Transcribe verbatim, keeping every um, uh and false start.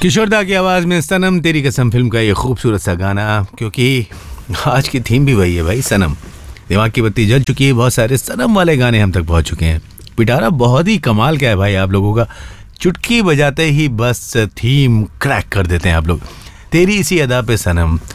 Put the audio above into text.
किशोर दा की आवाज में सनम तेरी कसम फिल्म का ये खूबसूरत सा गाना, क्योंकि आज की थीम भी वही है भाई, सनम। दिमाग की बत्ती जल चुकी है, बहुत सारे सनम वाले गाने हम तक पहुंच चुके हैं। पिटारा बहुत ही कमाल का है भाई आप लोगों का, चुटकी बजाते ही बस थीम क्रैक कर देते हैं आप लोग। तेरी इसी अदा पे सनम,